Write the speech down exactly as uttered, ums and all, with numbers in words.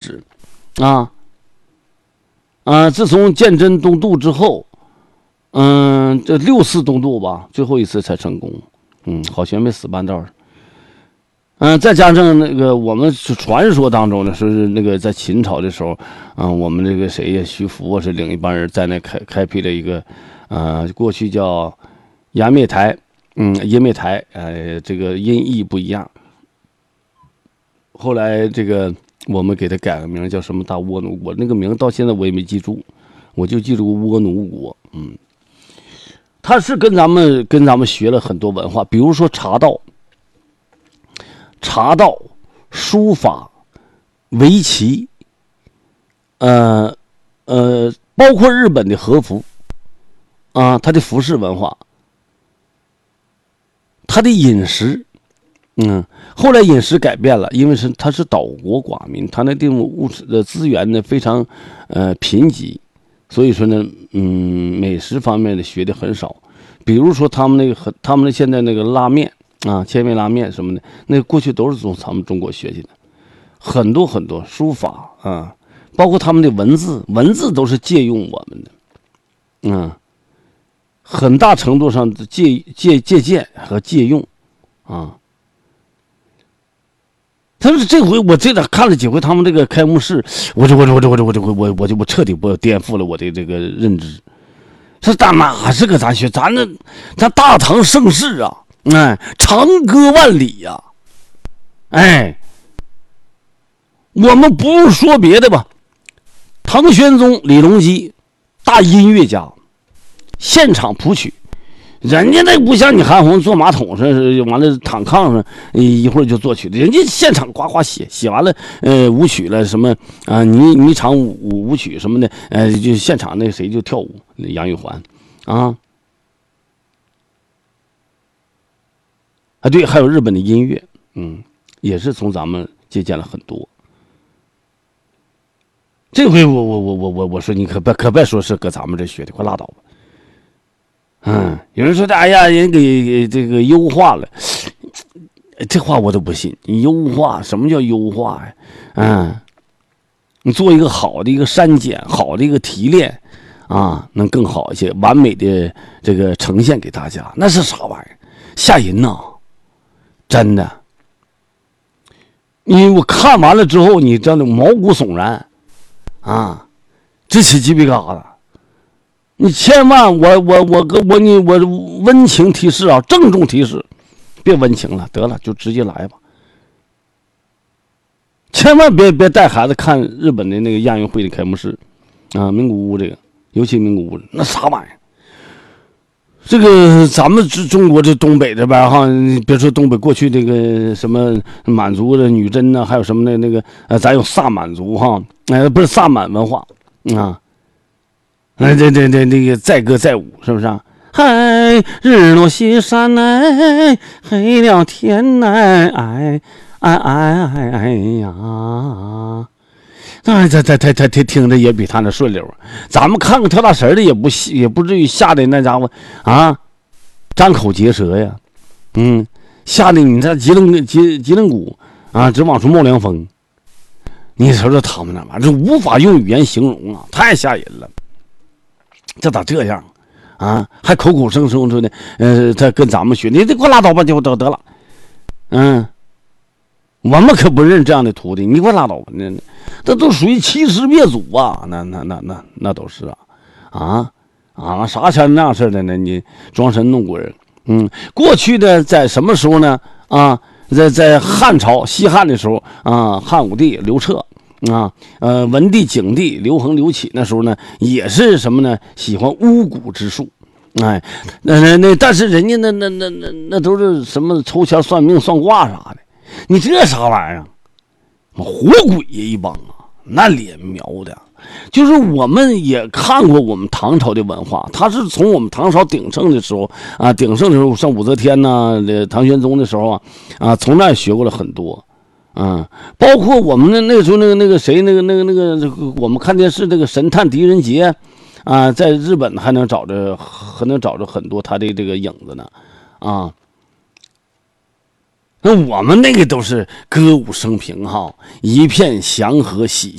史啊啊！自从鉴真东渡之后，嗯，这六次东渡吧，最后一次才成功。嗯，好悬没死半道。嗯，再加上那个我们传说当中呢，说是那个在秦朝的时候，嗯，我们这个谁呀，徐福啊，是领一帮人在那开开辟了一个，呃，过去叫鸦灭台，嗯，耶灭台，呃，这个音译不一样。后来这个我们给他改个名叫什么大倭奴国，那个名到现在我也没记住，我就记住倭奴国。嗯，他是跟咱们跟咱们学了很多文化，比如说茶道。茶道、书法、围棋，呃呃，包括日本的和服啊，它的服饰文化，它的饮食，嗯，后来饮食改变了，因为是它是岛国寡民，它那地方物质的资源呢非常呃贫瘠，所以说呢，嗯，美食方面的学的很少，比如说他们那个他们的现在那个拉面。啊，千面拉面什么的，那过去都是从咱们中国学习的，很多很多书法啊，包括他们的文字，文字都是借用我们的，嗯，很大程度上借借借鉴和借用，啊。但是这回我这点看了几回他们这个开幕式，我就我就我就我就我就我我就我彻底不颠覆了我的这个认知，这咱哪是个咱学，咱那咱大唐盛世啊。哎，长歌万里呀、啊！哎，我们不用说别的吧，唐玄宗李隆基，大音乐家，现场谱曲，人家那不像你韩红坐马桶上，完了躺炕上，一会儿就作曲的，人家现场呱呱写，写完了，呃，舞曲了什么啊，霓霓裳舞舞曲什么的，呃，就现场那谁就跳舞，杨玉环，啊。啊，对，还有日本的音乐，嗯，也是从咱们借鉴了很多。这回我我我我我我说你可别可别说是搁咱们这学的，快拉倒吧。嗯，有人说的，哎呀，人给给这个优化了，这话我都不信。你优化，什么叫优化呀？嗯，你做一个好的一个删减，好的一个提炼，啊，能更好一些，完美的这个呈现给大家，那是啥玩意儿？吓人呐！真的，因为我看完了之后，你真的毛骨悚然，啊，直起鸡皮疙瘩。你千万，我我我我我你我温情提示啊，郑重提示，别温情了，得了，就直接来吧。千万别别带孩子看日本的那个亚运会的开幕式，啊，名古屋这个，尤其名古屋那啥玩意儿。这个咱们中国这东北这边哈，别说东北过去这个什么满族的女真呢，还有什么的那个呃，咱有萨满族哈，哎、呃，不是萨满文化啊，哎，这这这那个载歌载舞是不是啊？嗨，日落西山哎，黑了天哎，哎哎哎哎哎呀！哎，这这这这听听着也比他那顺溜。咱们看个跳大神的也不也不至于吓得那家伙啊，张口结舌呀，嗯，吓得你这脊梁脊脊梁骨啊，直往出冒凉风。你说说他们那玩意儿，这无法用语言形容啊，太吓人了。这咋这样啊？还口口声声说的，呃，他跟咱们学，你得给我拉倒吧，就得得了，嗯。我们可不认这样的徒弟，你给我拉倒吧！那这都属于欺师灭祖啊！那那那那那都是啊，啊啊啥钱那样事的呢？你装神弄鬼。嗯，过去的在什么时候呢？啊，在在汉朝西汉的时候啊，汉武帝刘彻啊，呃，文帝景帝刘恒刘启那时候呢，也是什么呢？喜欢巫蛊之术。哎，那那那，但是人家那那那那那都是什么抽签算命算卦啥的。你这啥玩意儿？活鬼呀一帮啊，那脸苗的，就是我们也看过我们唐朝的文化，他是从我们唐朝鼎盛的时候啊，鼎盛的时候像武则天呐、啊，唐玄宗的时候啊，啊，从那学过了很多，啊，包括我们那那个时候那个那个谁那个那个那个我们看电视那个神探狄仁杰啊，在日本还能找着还能找着很多他的这个影子呢，啊。那我们那个都是歌舞升平哈，一片祥和喜